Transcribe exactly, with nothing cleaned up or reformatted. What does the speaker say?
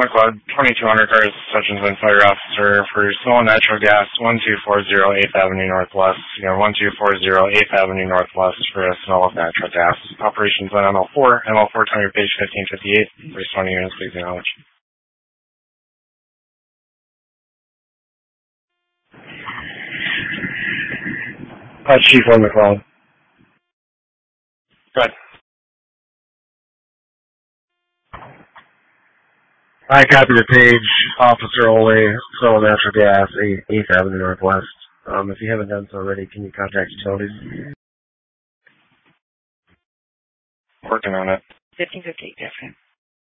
McLeod, twenty-two hundred cars, Hutchins and Fire Officer for Stolen Natural Gas, one two four zero eighth Avenue Northwest. You know, one two four zero eighth Avenue Northwest for a smell of natural gas. Operations on M L four. M L four, time your page fifteen fifty-eight. First twenty units, please acknowledge. Uh, Chief one McLeod. Go ahead. I copy the page, Officer Ole, Stolen Natural Gas, eighth Avenue Northwest. Um, if you haven't done so already, can you contact utilities? Working on it. fifteen fifty-eight, yes, ma'am.